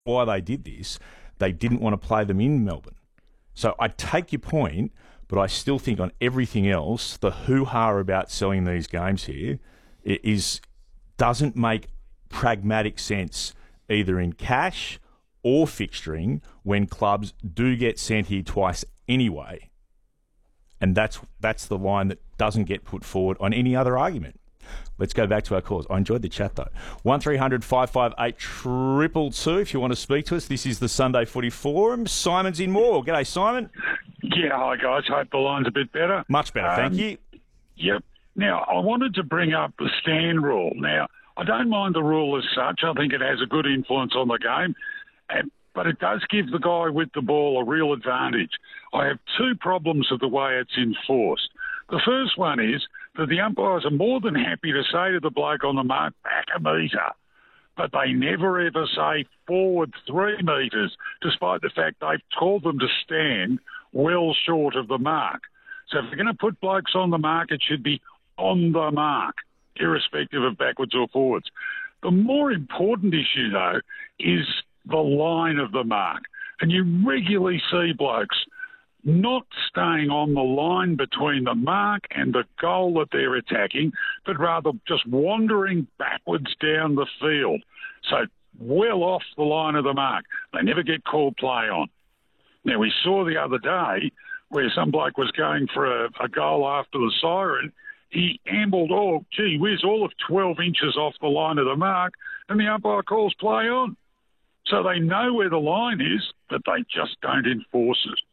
why they did this. They didn't want to play them in Melbourne. So I take your point, but I still think on everything else, the hoo-ha about selling these games here doesn't make pragmatic sense either in cash or fixturing when clubs do get sent here twice anyway. And that's the line that doesn't get put forward on any other argument. Let's go back to our calls. I enjoyed the chat, though. 1300 558 222 if you want to speak to us. This is the Sunday Footy Forum. Simon's in Moore. G'day, Simon. Yeah, hi, guys. Hope the line's a bit better. Much better, thank you. Yep. Now, I wanted to bring up the stand rule. Now, I don't mind the rule as such. I think it has a good influence on the game, but it does give the guy with the ball a real advantage. I have two problems with the way it's enforced. The first one is that the umpires are more than happy to say to the bloke on the mark, back a metre, but they never ever say forward 3 metres, despite the fact they've told them to stand well short of the mark. So if they're going to put blokes on the mark, it should be on the mark, irrespective of backwards or forwards. The more important issue, though, is the line of the mark. And you regularly see blokes not staying on the line between the mark and the goal that they're attacking, but rather just wandering backwards down the field. So well off the line of the mark. They never get called play on. Now, we saw the other day where some bloke was going for a goal after the siren. He ambled, all of 12 inches off the line of the mark, and the umpire calls play on. So they know where the line is, but they just don't enforce it.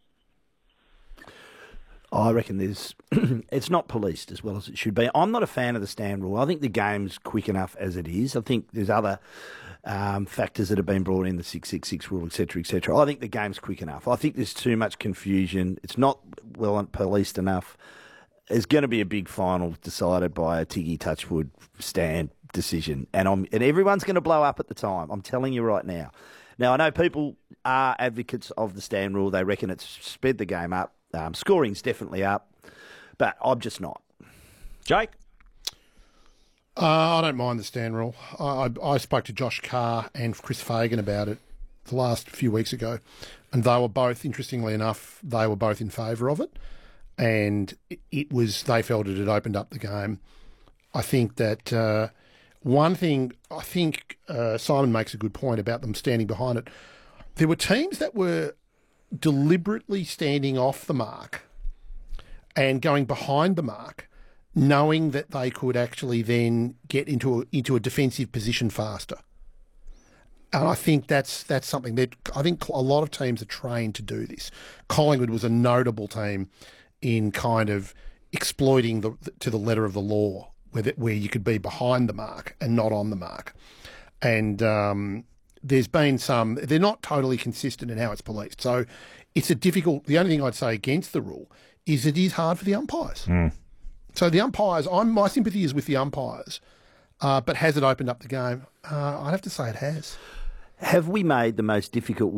I reckon it's not policed as well as it should be. I'm not a fan of the stand rule. I think the game's quick enough as it is. I think there's other factors that have been brought in, the 666 rule, etc., etc. I think the game's quick enough. I think there's too much confusion. It's not well policed enough. There's going to be a big final decided by a Tiggy Touchwood stand decision, and everyone's going to blow up at the time. I'm telling you right now. Now, I know people are advocates of the stand rule. They reckon it's sped the game up. Scoring's definitely up, but I'm just not. Jake? I don't mind the stand rule. I spoke to Josh Carr and Chris Fagan about it the last few weeks ago, and they were both, interestingly enough, in favour of it, and they felt it had opened up the game. I think that one thing, Simon makes a good point about them standing behind it. There were teams that were deliberately standing off the mark and going behind the mark, knowing that they could actually then get into a defensive position faster. And I think that's something that I think a lot of teams are trained to do this. Collingwood was a notable team in kind of exploiting to the letter of the law, where you could be behind the mark and not on the mark. And there's been some, they're not totally consistent in how it's policed. So it's the only thing I'd say against the rule is it is hard for the umpires. So the umpires, my sympathy is with the umpires, but has it opened up the game? I'd have to say it has. Have we made the most difficult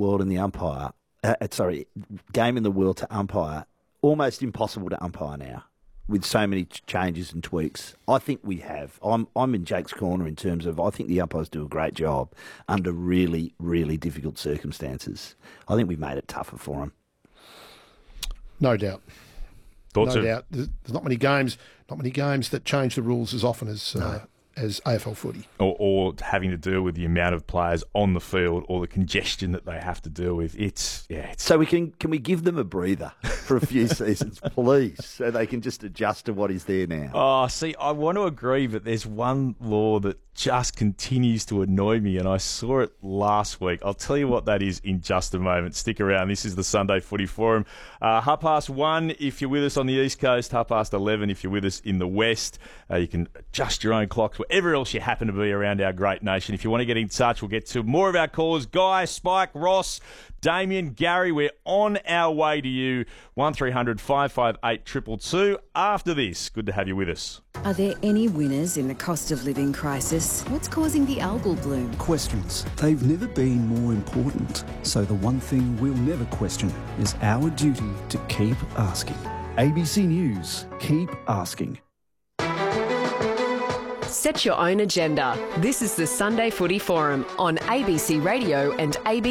game in the world to umpire almost impossible to umpire now? With so many changes and tweaks, I think we have. I'm in Jake's corner in terms of I think the umpires do a great job under really, really difficult circumstances. I think we've made it tougher for them. No doubt. Thoughts? No doubt. There's not many games that change the rules as often as AFL footy. Or having to deal with the amount of players on the field or the congestion that they have to deal with. So can we give them a breather for a few seasons, please, so they can just adjust to what is there now? Oh, see, I want to agree, but there's one law that just continues to annoy me, and I saw it last week. I'll tell you what that is in just a moment. Stick around. This is the Sunday Footy Forum. 1:30 if you're with us on the East Coast, 11:30 if you're with us in the West. You can adjust your own clocks wherever else you happen to be around our great nation. If you want to get in touch, we'll get to more of our callers. Guy, Spike, Ross, Damien, Gary, we're on our way to you. 1300 558 222. After this, good to have you with us. Are there any winners in the cost of living crisis? What's causing the algal bloom? Questions. They've never been more important. So the one thing we'll never question is our duty to keep asking. ABC News. Keep asking. Set your own agenda. This is the Sunday Footy Forum on ABC Radio and ABC